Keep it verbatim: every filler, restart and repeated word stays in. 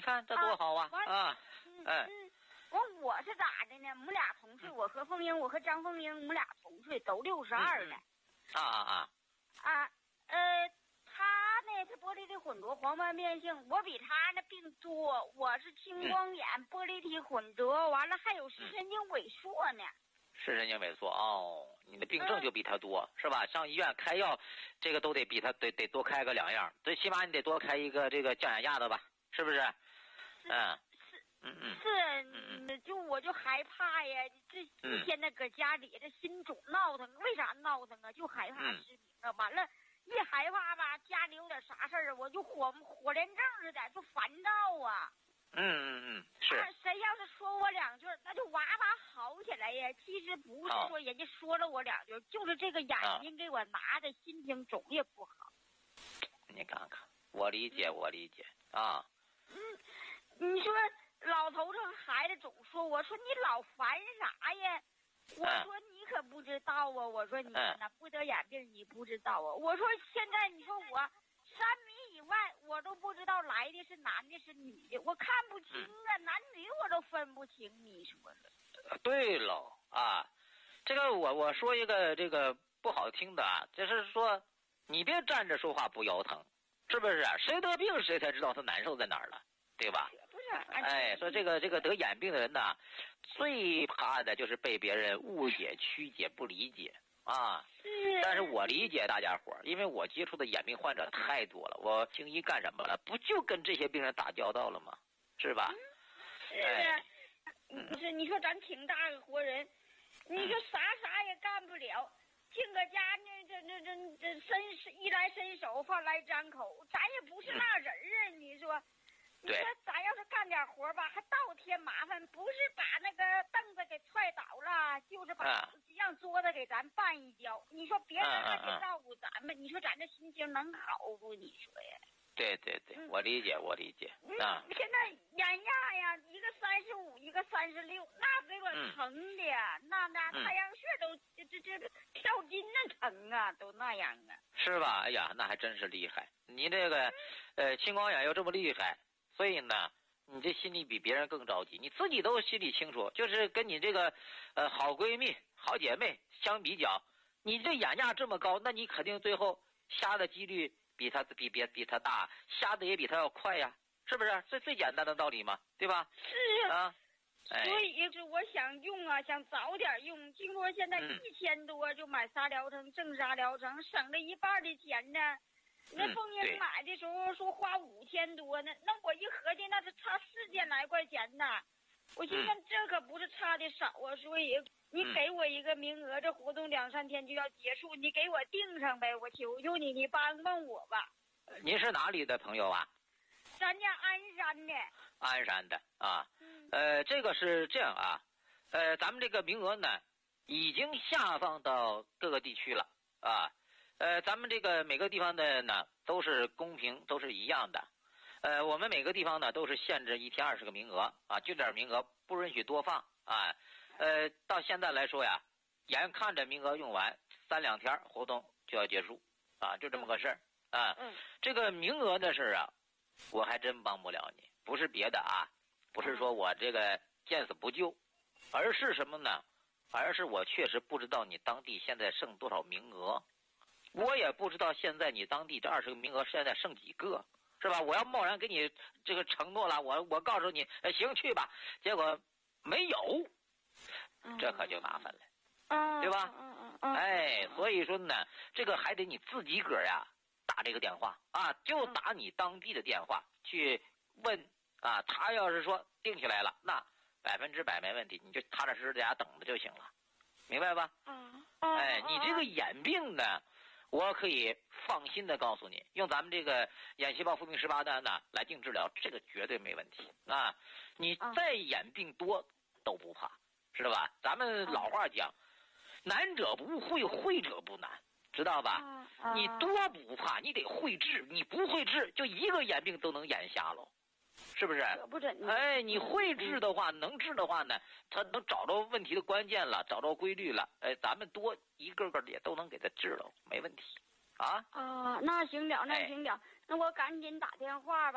看这多好啊！啊， 啊嗯，哎， 嗯，我我是咋的呢？我们俩同岁，我和凤英，我和张凤英，我们俩同岁，都六十二了。 啊啊啊！ 啊，呃，他呢，他玻璃体混浊，黄斑变性，我比他那病多，我是青光眼、嗯、玻璃体混浊，完了还有视神经萎缩呢。 视神经萎缩哦，你的病症就比他多、嗯、是吧？上医院开药，这个都得比他得得多开个两样，最起码你得多开一个这个降眼压的吧？是不是？ 是嗯， 是嗯嗯是， 嗯就我就害怕呀，这一天的搁家里，这心总闹腾，为啥闹腾啊？就害怕失明啊，完了。一害怕吧，家里有点啥事儿，我就火火连症似的，就烦躁啊。 嗯嗯嗯，是。 啊、谁要是说我两句，那就哇哇好起来呀。其实不是说人家说了我两句，就是这个眼睛给我拿的，心情总也不好。 你看看，我理解，我理解啊。 嗯，你说老头子孩子总说，我说你老烦啥呀？我说你可不知道啊！我说你那不得眼病你不知道啊！我说现在你说我三米以外我都不知道来的是男的是女的，我看不清啊，男女我都分不清，你说了。 对喽啊，这个我我说一个这个不好听的啊，就是说你别站着说话不腰疼，是不是？谁得病谁才知道他难受在哪儿了，对吧？ 不是， 哎，说这个这个得眼病的人呢。最怕的就是被别人误解、曲解、不理解啊！但是我理解大家伙儿，因为我接触的眼病患者太多了。我行医干什么了？不就跟这些病人打交道了吗？是吧？ 是啊，不是你说咱挺大个活人，你说啥啥也干不了，净搁家呢，这这这这伸衣来伸手，饭来张口，咱也不是那人啊！你说。你说咱要是干点活吧，还倒添麻烦，不是把那个凳子给踹倒了，就是把、啊、让桌子给咱绊一跤。你说别人还得照顾咱们，啊啊、你说咱这心情能好不？你说呀？ 对对对，嗯、我理解，我理解。啊， 现在眼压呀，一个三十五，一个三十六，那给我疼的，嗯、那那太阳穴都、嗯、这这这跳筋那疼啊，都那样啊。 是吧？哎呀，那还真是厉害。你这个，呃，青光眼又这么厉害。所以呢，你这心里比别人更着急，你自己都心里清楚。就是跟你这个，呃，好闺蜜、好姐妹相比较，你这眼压这么高，那你肯定最后瞎的几率比他比别比他大，瞎的也比他要快呀，是不是？这最简单的道理嘛，对吧？ 是啊，哎、 所以是我想用啊，想早点用。听说现在一千多就买仨疗程，正仨疗程，省了一半的钱呢。那凤英买的时候说花五千多呢，那我一合计那是差四千来块钱呢。我寻思这可不是差的少啊，所以你给我一个名额，这活动两三天就要结束，你给我定上呗，我求求你，你帮帮我吧。 您是哪里的朋友啊？ 咱家鞍山的。 鞍山的啊，呃，这个是这样啊，呃，咱们这个名额呢已经下放到各个地区了啊。呃，咱们这个每个地方的呢都是公平，都是一样的。呃，我们每个地方呢都是限制一天二十个名额啊，就点名额，不允许多放啊。呃，到现在来说呀，眼看着名额用完，三两天活动就要结束啊，就这么个事儿啊。 嗯。 这个名额的事儿啊，我还真帮不了你，不是别的啊，不是说我这个见死不救，而是什么呢？而是我确实不知道你当地现在剩多少名额。我也不知道现在你当地这二十个名额现在剩几个，是吧？我要贸然给你这个承诺了，我我告诉你，行去吧，结果没有，这可就麻烦了， 嗯、 对吧？ 嗯嗯、 哎，所以说呢，这个还得你自己个儿呀打这个电话啊，就打你当地的电话去问啊，他要是说定下来了，那百分之百没问题，你就踏踏实实在家等着就行了，明白吧？ 嗯， 哎，你这个眼病呢？我可以放心的告诉你，用咱们这个眼细胞复病十八单呢来定治疗，这个绝对没问题啊！你再眼病多都不怕，知道吧？咱们老话讲，难者不会，会者不难，知道吧？你多不怕，你得会治，你不会治，就一个眼病都能眼瞎喽，是不是？ 不是， 哎，你会治的话，能治的话呢，他能找着问题的关键了，找着规律了，哎，咱们多一个个也都能给他治了，没问题，啊。 啊，那行了，那行了，哎、那我赶紧打电话吧。